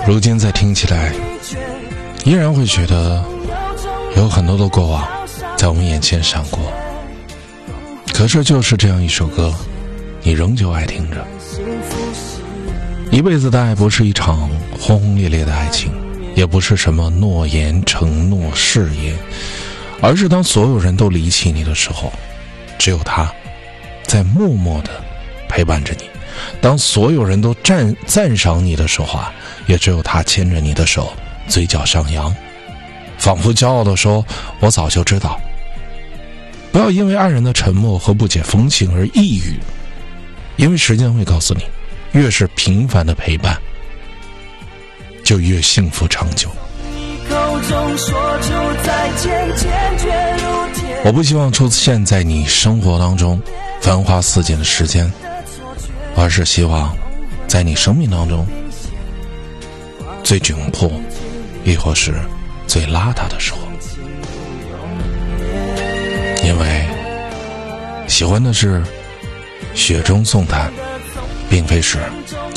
如今再听起来，依然会觉得有很多的过往在我们眼前闪过。可是就是这样一首歌，你仍旧爱听着。一辈子的爱不是一场轰轰烈烈的爱情，也不是什么诺言承诺誓言，而是当所有人都离弃你的时候，只有他在默默地陪伴着你。当所有人都赞赏你的时候也只有他牵着你的手，嘴角上扬，仿佛骄傲地说，我早就知道。不要因为爱人的沉默和不解风情而抑郁，因为时间会告诉你，越是平凡的陪伴就越幸福长久。我不希望出现在你生活当中繁花似锦的时间，而是希望在你生命当中最窘迫亦或是最邋遢的时候。因为喜欢的是雪中送炭，并非是